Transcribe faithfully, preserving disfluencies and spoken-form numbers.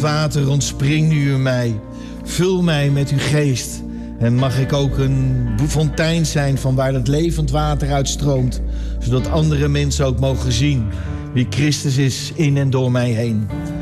water, ontspring nu in mij. Vul mij met uw geest. En mag ik ook een fontein zijn van waar dat levend water uitstroomt. Zodat andere mensen ook mogen zien wie Christus is in en door mij heen.